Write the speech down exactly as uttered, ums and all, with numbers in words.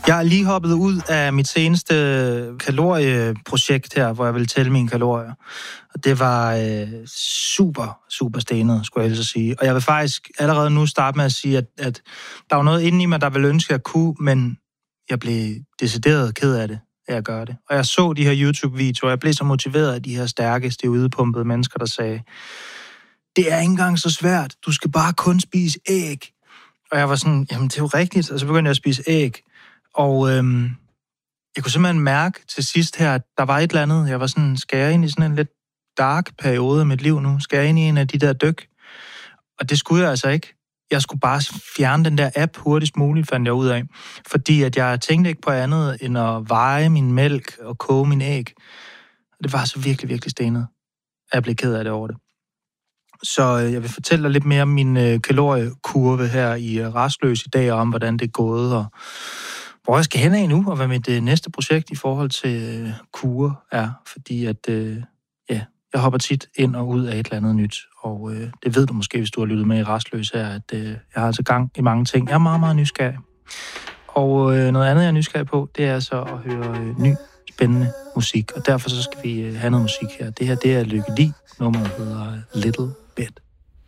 Jeg er lige hoppet ud af mit seneste kalorieprojekt her, hvor jeg ville tælle mine kalorier. Og det var øh, super, super stenet, skulle jeg helst sige. Og jeg vil faktisk allerede nu starte med at sige, at, at der var noget inde i mig, der ville ønske, at jeg kunne, men jeg blev decideret ked af det, at jeg gør det. Og jeg så de her YouTube-videoer, og jeg blev så motiveret af de her stærke, stivudpumpede mennesker, der sagde, det er ikke engang så svært, du skal bare kun spise æg. Og jeg var sådan, jamen det er jo rigtigt, og så begyndte jeg at spise æg. Og øhm, jeg kunne simpelthen mærke til sidst her, at der var et eller andet. Jeg var sådan, skal jeg ind i sådan en lidt dark periode af mit liv nu? Skal jeg ind i en af de der dyk? Og det skulle jeg altså ikke. Jeg skulle bare fjerne den der app hurtigst muligt, fandt jeg ud af. Fordi at jeg tænkte ikke på andet, end at veje min mælk og koge min æg. Og det var så virkelig, virkelig stenet. Jeg blev ked af det over det. Så jeg vil fortælle dig lidt mere om min øh, kaloriekurve her i øh, Rastløs i dag, og om hvordan det er gået, og hvor jeg skal hen af nu, og hvad mit øh, næste projekt i forhold til øh, kure er. Fordi at, øh, ja, jeg hopper tit ind og ud af et eller andet nyt, og øh, det ved du måske, hvis du har lyttet med i Rastløs her, at øh, jeg har altså gang i mange ting. Jeg er meget, meget nysgerrig. Og øh, noget andet, jeg er nysgerrig på, det er så at høre øh, ny, spændende musik, og derfor så skal vi øh, have noget musik her. Det her, det er Lykke Li. Nummeret hedder Little Bit.